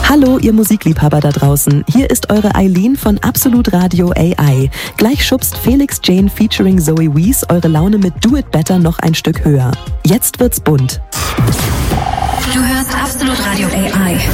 Hallo, ihr Musikliebhaber da draußen. Hier ist eure Eileen von Absolut Radio AI. Gleich schubst Felix Jane featuring Zoe Wees eure Laune mit Do It Better noch ein Stück höher. Jetzt wird's bunt. Du hörst Absolut Radio AI.